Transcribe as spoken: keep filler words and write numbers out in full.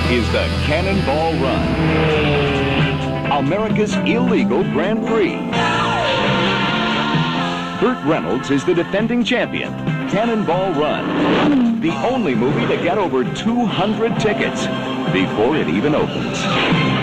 is the Cannonball Run, America's illegal Grand Prix. Burt Reynolds is the defending champion. Cannonball Run, the only movie to get over two hundred tickets before it even opens.